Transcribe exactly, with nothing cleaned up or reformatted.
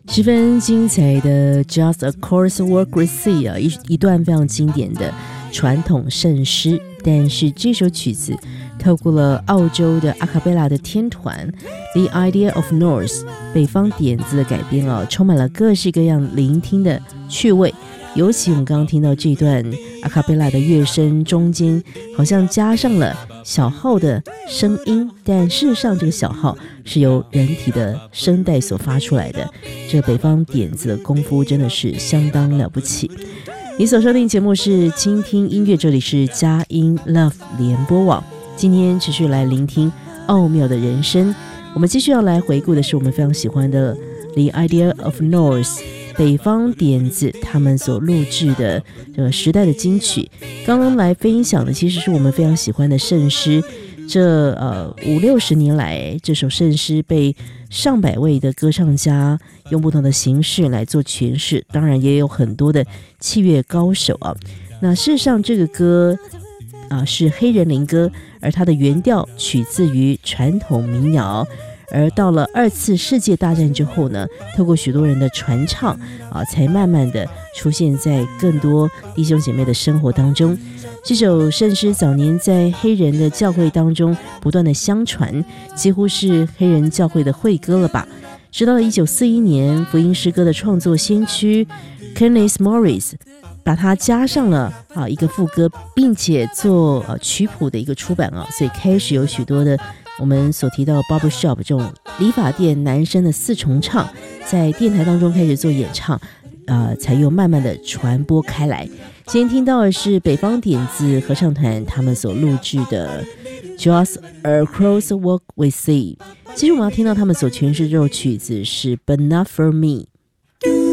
十分精彩的 Just a Chorus Walk with Thee 啊， 一, 一段非常经典的传统圣诗。但是这首曲子透过了澳洲的阿卡贝拉的天团 The Idea of North 北方点子的改编啊，充满了各式各样聆听的趣味。尤其我们刚刚听到这段阿卡贝拉的乐声中间好像加上了小号的声音，但事实上这个小号是由人体的声带所发出来的。这北方点子的功夫真的是相当了不起。你所收听节目是倾听音乐，这里是佳音 Love 联播网，今天持续来聆听奥妙的人生。我们继续要来回顾的是我们非常喜欢的 The Idea of North北方点子他们所录制的这个时代的金曲。刚刚来分享的其实是我们非常喜欢的圣诗，这呃五六十年来，这首圣诗被上百位的歌唱家用不同的形式来做诠释，当然也有很多的器乐高手啊。那事实上这个歌啊、呃、是黑人灵歌，而它的原调取自于传统民谣。而到了二次世界大战之后呢，透过许多人的传唱啊，才慢慢的出现在更多弟兄姐妹的生活当中。这首圣诗早年在黑人的教会当中不断的相传，几乎是黑人教会的会歌了吧。直到了一九四一年，福音诗歌的创作先驱 Kenneth Morris 把它加上了啊一个副歌，并且做呃曲谱的一个出版啊，所以开始有许多的我们所提到的 barbershop 这种理发店男生的四重唱，在电台当中开始做演唱，呃，才又慢慢的传播开来。今天听到的是北方点子合唱团他们所录制的 Just a Chorus Walk with Thee。其实我们要听到他们所诠释这首曲子是 But Not For Me。